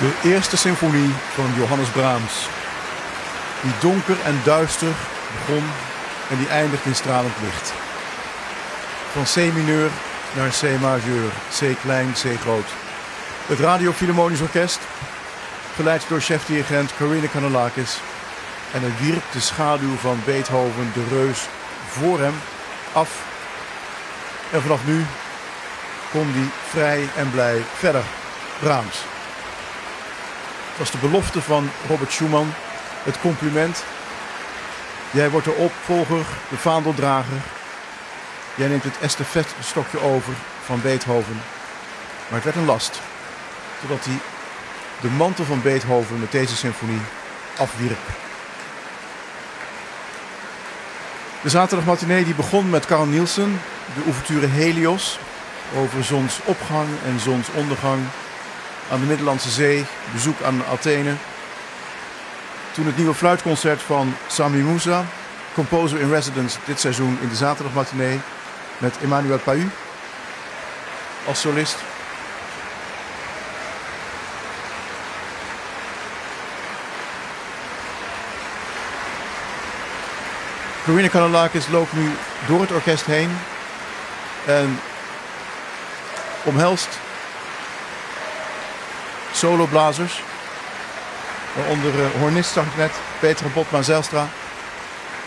De eerste symfonie van Johannes Brahms, die donker en duister begon en die eindigt in stralend licht. Van C mineur naar C majeur, C klein, C groot. Het Radio Philharmonisch Orkest, geleid door chefdirigent Corinne Kanellakis, en hij wierp de schaduw van Beethoven, de reus, voor hem af. En vanaf nu kon hij vrij en blij verder. Brahms. Het was de belofte van Robert Schumann, het compliment. Jij wordt de opvolger, de vaandeldrager. Jij neemt het estafettestokje over van Beethoven. Maar het werd een last, totdat hij de mantel van Beethoven met deze symfonie afwierp. De zaterdagmatinee die begon met Carl Nielsen, de ouverture Helios, over zonsopgang en zonsondergang aan de Middellandse Zee, bezoek aan Athene. Toen het nieuwe fluitconcert van Sami Moussa, composer in residence dit seizoen in de zaterdagmatinee, met Emmanuel Pahud als solist. Corinne Kanellakis loopt nu door het orkest heen en omhelst soloblazers, waaronder hornist zag ik net, Petra Botma-Zijlstra.